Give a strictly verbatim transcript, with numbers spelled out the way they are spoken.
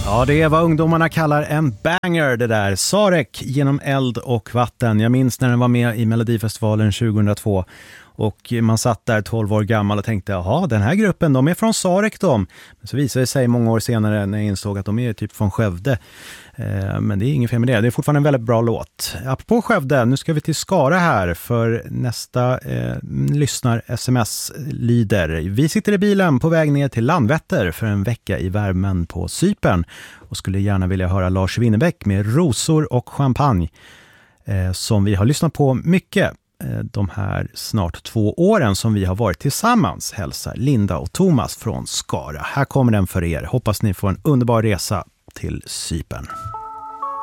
Ja, det är vad ungdomarna kallar en banger det där. Sarek genom eld och vatten. Jag minns när den var med i Melodifestivalen tjugohundratvå. Och man satt där tolv år gammal och tänkte, jaha, den här gruppen, de är från Sarek de. Men så visade det sig många år senare när jag insåg att de är typ från Skövde. Eh, men det är ingen fel med det. Det är fortfarande en väldigt bra låt. Apropå Skövde, nu ska vi till Skara här för nästa eh, lyssnar-sms lyder. Vi sitter i bilen på väg ner till Landvetter för en vecka i värmen på Cypern och skulle gärna vilja höra Lars Winnerbäck med Rosor och champagne eh, som vi har lyssnat på mycket de här snart två åren som vi har varit tillsammans, hälsar Linda och Thomas från Skara. Här kommer den för er. Hoppas ni får en underbar resa till Cypern.